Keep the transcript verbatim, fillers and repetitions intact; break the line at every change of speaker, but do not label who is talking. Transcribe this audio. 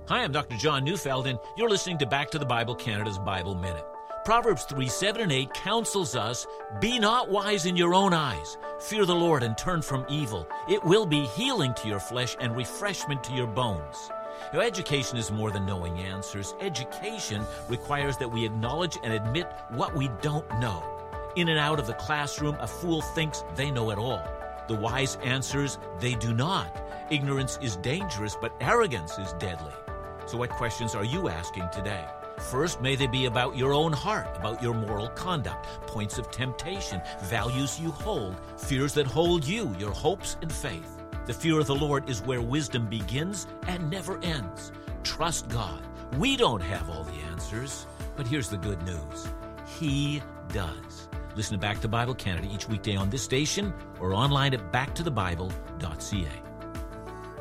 Hi, I'm Doctor John Neufeld, and you're listening to Back to the Bible Canada's Bible Minute. Proverbs three, seven, and eight counsels us, "Be not wise in your own eyes. Fear the Lord and turn from evil. It will be healing to your flesh and refreshment to your bones." Now, education is more than knowing answers. Education requires that we acknowledge and admit what we don't know. In and out of the classroom, a fool thinks they know it all. The wise answers they do not. Ignorance is dangerous, but arrogance is deadly. So what questions are you asking today? First, may they be about your own heart, about your moral conduct, points of temptation, values you hold, fears that hold you, your hopes and faith. The fear of the Lord is where wisdom begins and never ends. Trust God. We don't have all the answers, but here's the good news. He does. Listen to Back to Bible Canada each weekday on this station or online at back to the bible dot c a.